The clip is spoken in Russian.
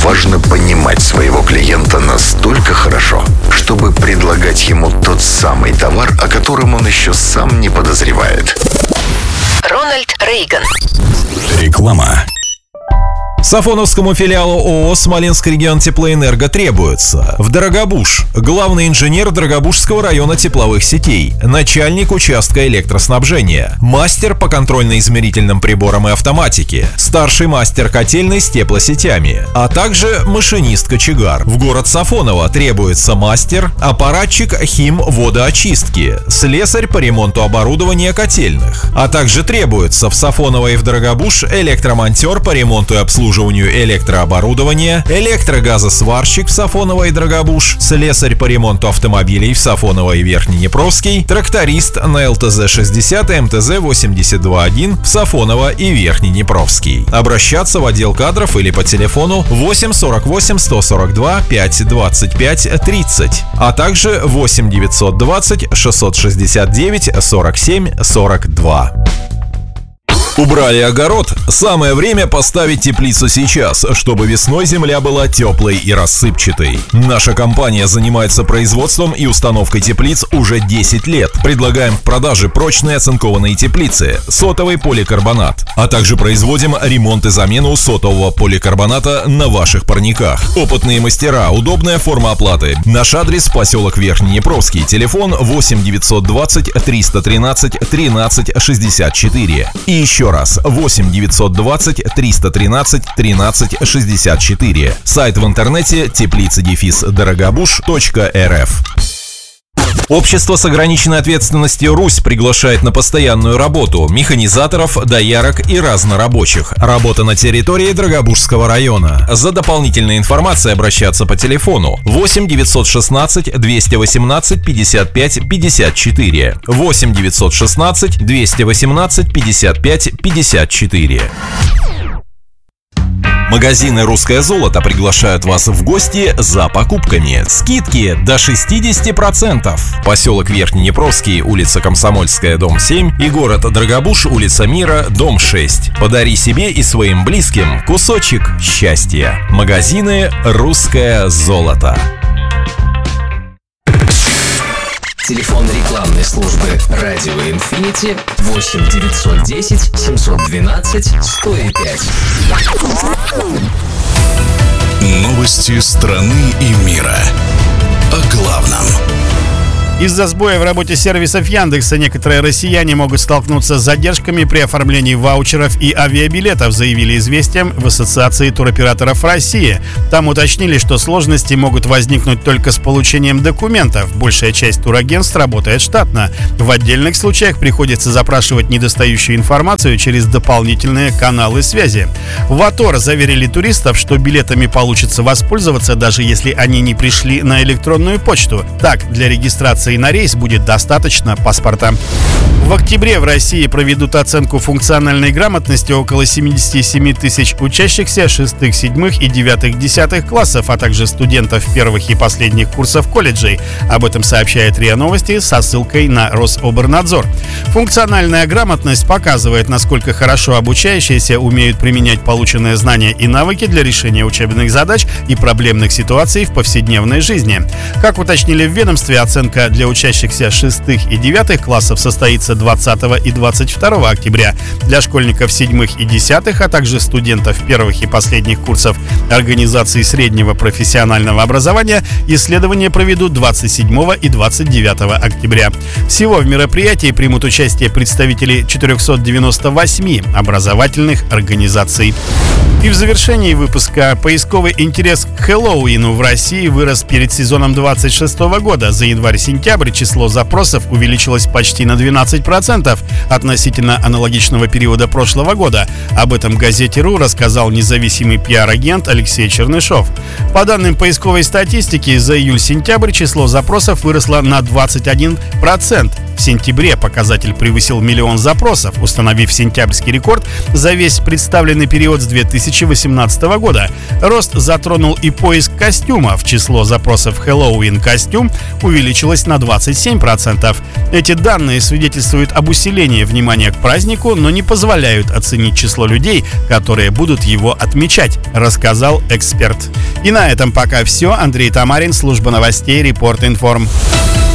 важно понимать своего клиента настолько хорошо, чтобы предлагать ему тот самый товар, о котором он еще сам не подозревает. Рональд Рейган. Реклама. Сафоновскому филиалу ООО «Смоленский регион Теплоэнерго» требуется: в Дорогобуж главный инженер Дорогобужского района тепловых сетей, начальник участка электроснабжения, мастер по контрольно-измерительным приборам и автоматике, старший мастер котельной с теплосетями, а также машинист-кочегар. В город Сафоново требуется мастер, аппаратчик хим-водоочистки, слесарь по ремонту оборудования котельных, а также требуется в Сафоново и в Дорогобуж электромонтер по ремонту и обслуживанию электрооборудования, электрогазосварщик в Сафоново и Дорогобуж, слесарь по ремонту автомобилей в Сафоново и Верхнеднепровский, тракторист на ЛТЗ-60 и МТЗ-82-1 в Сафоново и Верхнеднепровский. Обращаться в отдел кадров или по телефону 8 48 142 5 25 30, а также 8 920 669 47 42. Убрали огород? Самое время поставить теплицу сейчас, чтобы весной земля была теплой и рассыпчатой. Наша компания занимается производством и установкой теплиц уже 10 лет. Предлагаем в продаже прочные оцинкованные теплицы, сотовый поликарбонат, а также производим ремонт и замену сотового поликарбоната на ваших парниках. Опытные мастера, удобная форма оплаты. Наш адрес: поселок Верхнеднепровский, телефон 8 920 313 13 64. И еще раз, 8 920 313 13 64. Сайт в интернете теплица-дорогобуж.рф. Общество с ограниченной ответственностью «Русь» приглашает на постоянную работу механизаторов, доярок и разнорабочих. Работа на территории Дорогобужского района. За дополнительной информацией обращаться по телефону 8 916 218 55 54. 8 916 218 55 54. Магазины «Русское золото» приглашают вас в гости за покупками. Скидки до 60%. Поселок Верхнеднепровский, улица Комсомольская, дом 7 и город Дорогобуж, улица Мира, дом 6. Подари себе и своим близким кусочек счастья. Магазины «Русское золото». Телефон рекламной службы «Радио Инфинити» 8 910 712 105. Новости страны и мира. О главном. Из-за сбоя в работе сервисов Яндекса некоторые россияне могут столкнуться с задержками при оформлении ваучеров и авиабилетов, заявили «Известиям» в Ассоциации туроператоров России. Там уточнили, что сложности могут возникнуть только с получением документов. Большая часть турагентств работает штатно. В отдельных случаях приходится запрашивать недостающую информацию через дополнительные каналы связи. В АТОР заверили туристов, что билетами получится воспользоваться, даже если они не пришли на электронную почту. Так, для регистрации на рейс будет достаточно паспорта. В октябре в России проведут оценку функциональной грамотности около 77 тысяч учащихся 6, 7 и 9, 10 классов, а также студентов первых и последних курсов колледжей. Об этом сообщает РИА Новости со ссылкой на Рособорнадзор. Функциональная грамотность показывает, насколько хорошо обучающиеся умеют применять полученные знания и навыки для решения учебных задач и проблемных ситуаций в повседневной жизни. Как уточнили в ведомстве, оценка для учащихся 6 и 9 классов состоится 20 и 22 октября. Для школьников 7 и 10, а также студентов первых и последних курсов организации среднего профессионального образования исследования проведут 27 и 29 октября. Всего в мероприятии примут участие представители 498 образовательных организаций. И в завершении выпуска: поисковый интерес к Хэллоуину в России вырос перед сезоном 26 года. За январь-сентябрь число запросов увеличилось почти на 12% относительно аналогичного периода прошлого года. Об этом газете РУ рассказал независимый пиар-агент Алексей Чернышов. По данным поисковой статистики, за июль-сентябрь число запросов выросло на 21%. В сентябре показатель превысил 1 миллион запросов, установив сентябрьский рекорд за весь представленный период с 2018 года. Рост затронул и поиск костюмов. Число запросов «Хэллоуин-костюм» увеличилось на 27%. Эти данные свидетельствуют об усилении внимания к празднику, но не позволяют оценить число людей, которые будут его отмечать, рассказал эксперт. И на этом пока все. Андрей Тамарин, служба новостей, Репорт Информ.